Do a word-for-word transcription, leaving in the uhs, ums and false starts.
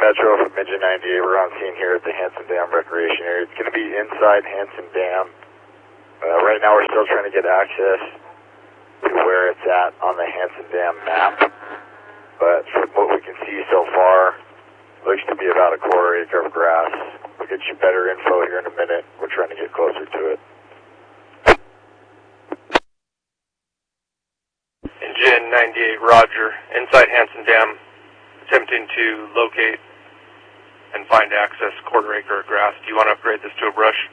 Metro from Engine ninety-eight. We're on scene here at the Hansen Dam Recreation Area. It's going to be inside Hansen Dam. Uh, right now we're still trying to get access to where it's at on the Hansen Dam map. But from what we can see so far, looks to be about a quarter acre of grass. We'll get you better info here in a minute. We're trying to get closer to it. Engine ninety-eight, Roger. Inside Hansen Dam, attempting to locate and find access quarter acre of grass. Do you want to upgrade this to a brush?